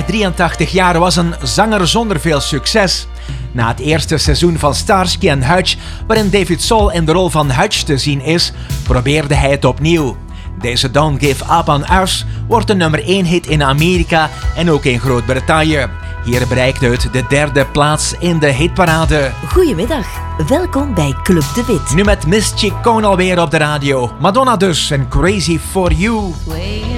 83 jaar was een zanger zonder veel succes. Na het eerste seizoen van Starsky & Hutch, waarin David Soul in de rol van Hutch te zien is, probeerde hij het opnieuw. Deze Don't Give Up on Us wordt de nummer 1 hit in Amerika en ook in Groot-Brittannië. Hier bereikt het de 3e plaats in de hitparade. Goedemiddag, welkom bij Club de Wit. Nu met Miss Ciccone alweer op de radio. Madonna dus en Crazy for You.